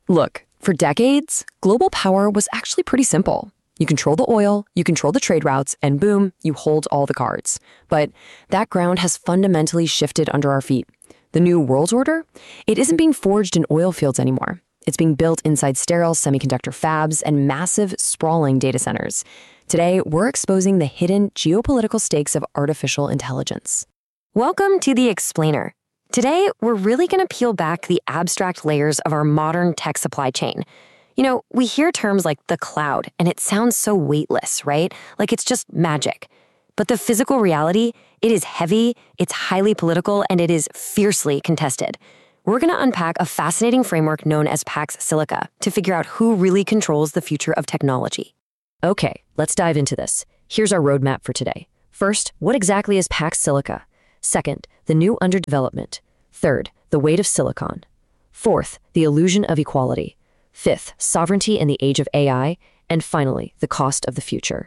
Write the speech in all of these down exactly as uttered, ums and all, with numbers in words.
Look, for decades, global power was actually pretty simple. You control the oil, you control the trade routes, and boom, you hold all the cards. But that ground has fundamentally shifted under our feet. The new world order? It isn't being forged in oil fields anymore. It's being built inside sterile semiconductor fabs and massive, sprawling data centers. Today, we're exposing the hidden geopolitical stakes of artificial intelligence. Welcome to The Explainer. Today, we're really going to peel back the abstract layers of our modern tech supply chain. You know, we hear terms like the cloud, and it sounds so weightless, right? Like it's just magic. But the physical reality, it is heavy, it's highly political, and it is fiercely contested. We're going to unpack a fascinating framework known as Pax Silica to figure out who really controls the future of technology. Okay, let's dive into this. Here's our roadmap for today. First, what exactly is Pax Silica? Second, the new underdevelopment. Third, the weight of silicon. Fourth, the illusion of equality. Fifth, sovereignty in the age of A I. And finally, the cost of the future.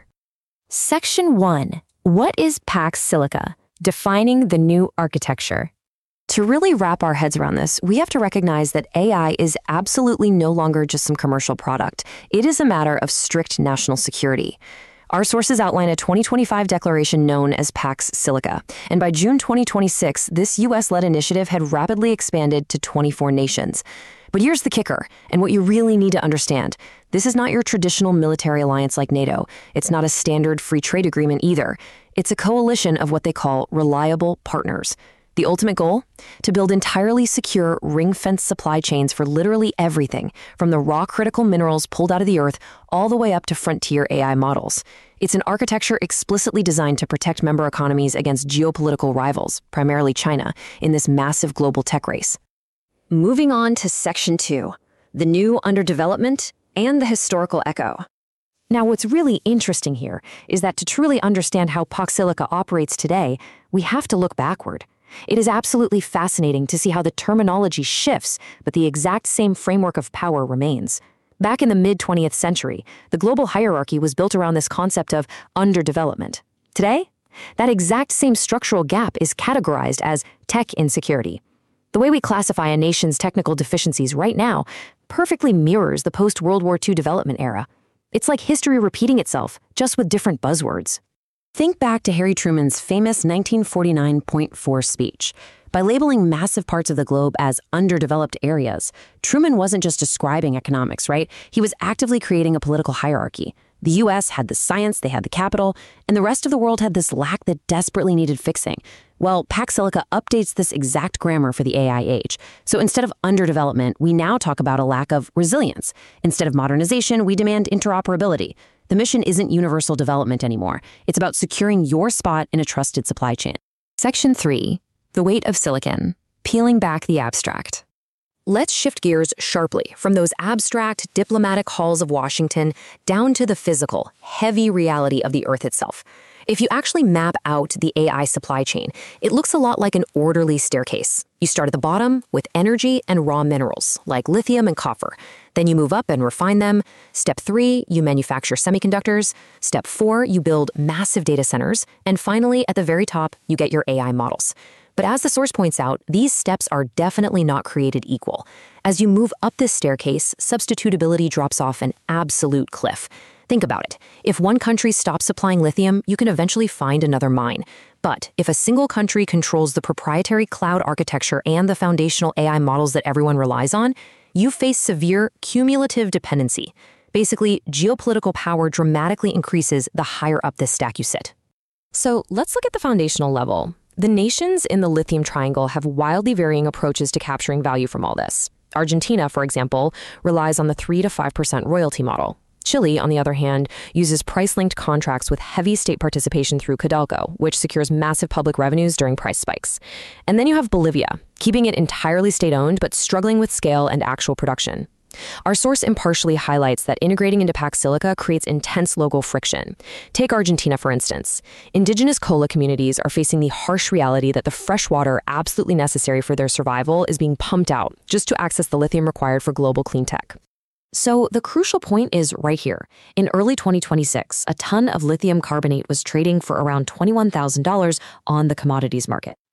Section one. What is Pax Silica? Defining the new architecture. To really wrap our heads around this, we have to recognize that A I is absolutely no longer just some commercial product. It is a matter of strict national security. Our sources outline a twenty twenty-five declaration known as Pax Silica, and by June twenty twenty-six, this U S-led initiative had rapidly expanded to twenty-four nations. But here's the kicker, and what you really need to understand. This is not your traditional military alliance like NATO. It's not a standard free trade agreement either. It's a coalition of what they call reliable partners. The ultimate goal? To build entirely secure, ring-fenced supply chains for literally everything, from the raw critical minerals pulled out of the earth all the way up to frontier A I models. It's an architecture explicitly designed to protect member economies against geopolitical rivals, primarily China, in this massive global tech race. Moving on to Section two, the new underdevelopment and the historical echo. Now, what's really interesting here is that to truly understand how Pax Silica operates today, we have to look backward. It is absolutely fascinating to see how the terminology shifts, but the exact same framework of power remains. Back in the mid-twentieth century, the global hierarchy was built around this concept of underdevelopment. Today, that exact same structural gap is categorized as tech insecurity. The way we classify a nation's technical deficiencies right now perfectly mirrors the post-World War Two development era. It's like history repeating itself, just with different buzzwords. Think back to Harry Truman's famous nineteen forty-nine point four speech. By labeling massive parts of the globe as underdeveloped areas, Truman wasn't just describing economics, right? He was actively creating a political hierarchy. The U S had the science, they had the capital, and the rest of the world had this lack that desperately needed fixing. Well, Pax Silica updates this exact grammar for the A I age. So instead of underdevelopment, we now talk about a lack of resilience. Instead of modernization, we demand interoperability. The mission isn't universal development anymore. It's about securing your spot in a trusted supply chain. Section three, the weight of silicon, peeling back the abstract. Let's shift gears sharply from those abstract diplomatic halls of Washington down to the physical, heavy reality of the Earth itself. If you actually map out the A I supply chain, it looks a lot like an orderly staircase. You start at the bottom with energy and raw minerals, like lithium and copper. Then you move up and refine them. Step three, you manufacture semiconductors. Step four, you build massive data centers. And finally, at the very top, you get your A I models. But as the source points out, these steps are definitely not created equal. As you move up this staircase, substitutability drops off an absolute cliff. Think about it. If one country stops supplying lithium, you can eventually find another mine. But if a single country controls the proprietary cloud architecture and the foundational A I models that everyone relies on, you face severe cumulative dependency. Basically, geopolitical power dramatically increases the higher up this stack you sit. So let's look at the foundational level. The nations in the lithium triangle have wildly varying approaches to capturing value from all this. Argentina, for example, relies on the three to five percent royalty model. Chile, on the other hand, uses price-linked contracts with heavy state participation through Codelco, which secures massive public revenues during price spikes. And then you have Bolivia, keeping it entirely state-owned but struggling with scale and actual production. Our source impartially highlights that integrating into Pax Silica creates intense local friction. Take Argentina, for instance. Indigenous cola communities are facing the harsh reality that the fresh water absolutely necessary for their survival is being pumped out just to access the lithium required for global clean tech. So the crucial point is right here. In early twenty twenty-six, a ton of lithium carbonate was trading for around twenty-one thousand dollars on the commodities market.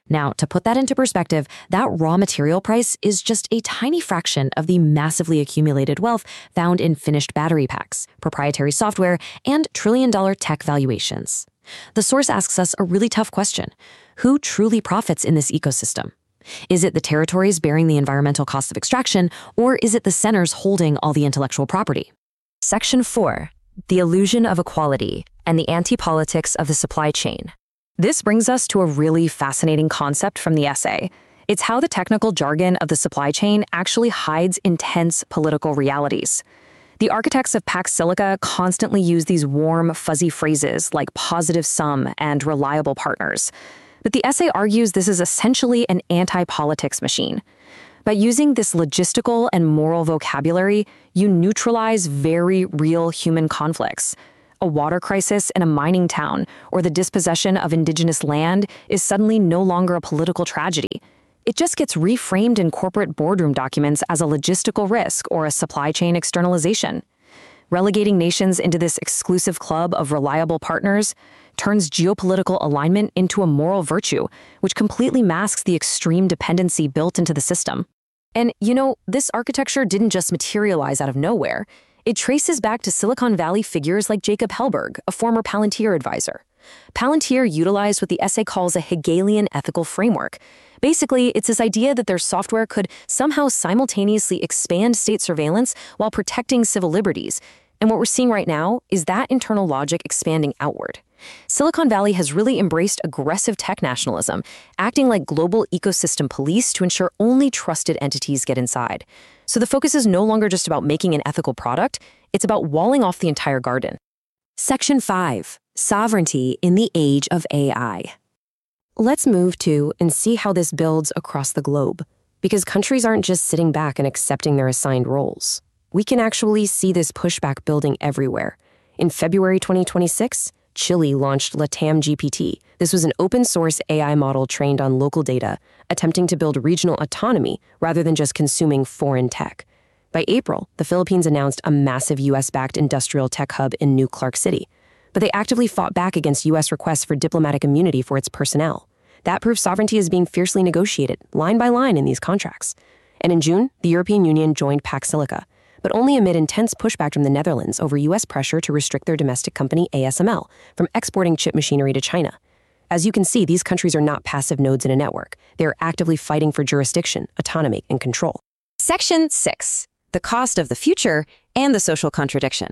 Now, to put that into perspective, that raw material price is just a tiny fraction of the massively accumulated wealth found in finished battery packs, proprietary software, and trillion-dollar tech valuations. The source asks us a really tough question. Who truly profits in this ecosystem? Is it the territories bearing the environmental cost of extraction, or is it the centers holding all the intellectual property? Section four, the illusion of equality and the anti-politics of the supply chain. This brings us to a really fascinating concept from the essay. It's how the technical jargon of the supply chain actually hides intense political realities. The architects of Pax Silica constantly use these warm, fuzzy phrases like positive sum and reliable partners. But the essay argues this is essentially an anti-politics machine. By using this logistical and moral vocabulary, you neutralize very real human conflicts. A water crisis in a mining town or the dispossession of indigenous land is suddenly no longer a political tragedy. It just gets reframed in corporate boardroom documents as a logistical risk or a supply chain externalization. Relegating nations into this exclusive club of reliable partners turns geopolitical alignment into a moral virtue, which completely masks the extreme dependency built into the system. And, you know, this architecture didn't just materialize out of nowhere. It traces back to Silicon Valley figures like Jacob Hellberg, a former Palantir advisor. Palantir utilized what the essay calls a Hegelian ethical framework. Basically, it's this idea that their software could somehow simultaneously expand state surveillance while protecting civil liberties. And what we're seeing right now is that internal logic expanding outward. Silicon Valley has really embraced aggressive tech nationalism, acting like global ecosystem police to ensure only trusted entities get inside. So the focus is no longer just about making an ethical product, it's about walling off the entire garden. Section five, sovereignty in the age of A I. Let's move to and see how this builds across the globe, because countries aren't just sitting back and accepting their assigned roles. We can actually see this pushback building everywhere. In February twenty twenty-six, Chile launched Latam G P T. This was an open-source A I model trained on local data, attempting to build regional autonomy rather than just consuming foreign tech. By April, the Philippines announced a massive U S-backed industrial tech hub in New Clark City, but they actively fought back against U S requests for diplomatic immunity for its personnel. That proves sovereignty is being fiercely negotiated, line by line in these contracts. And in June, the European Union joined Pax Silica, but only amid intense pushback from the Netherlands over U S pressure to restrict their domestic company A S M L from exporting chip machinery to China. As you can see, these countries are not passive nodes in a network. They are actively fighting for jurisdiction, autonomy, and control. Section six, the cost of the future and the social contradiction.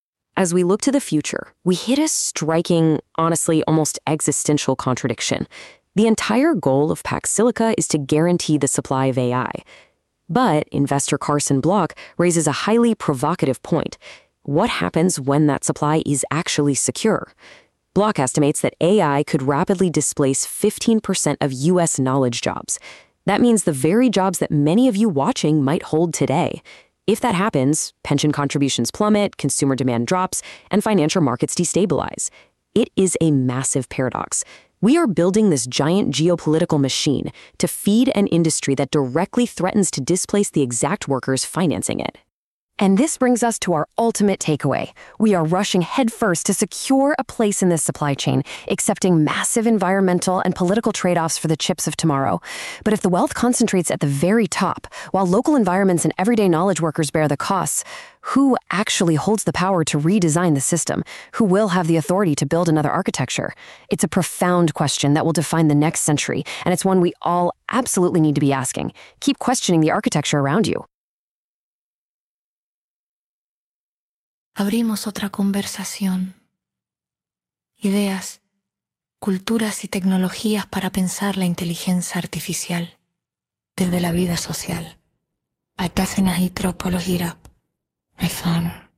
As we look to the future, we hit a striking, honestly, almost existential contradiction. The entire goal of Pax Silica is to guarantee the supply of A I. But investor Carson Block raises a highly provocative point. What happens when that supply is actually secure? Block estimates that A I could rapidly displace fifteen percent of U S knowledge jobs. That means the very jobs that many of you watching might hold today. If that happens, pension contributions plummet, consumer demand drops, and financial markets destabilize. It is a massive paradox. We are building this giant geopolitical machine to feed an industry that directly threatens to displace the exact workers financing it. And this brings us to our ultimate takeaway. We are rushing headfirst to secure a place in this supply chain, accepting massive environmental and political trade-offs for the chips of tomorrow. But if the wealth concentrates at the very top, while local environments and everyday knowledge workers bear the costs, who actually holds the power to redesign the system? Who will have the authority to build another architecture? It's a profound question that will define the next century, and it's one we all absolutely need to be asking. Keep questioning the architecture around you. Abrimos otra conversación. Ideas, culturas y tecnologías para pensar la inteligencia artificial desde la vida social. Altássenas y tropologia. I found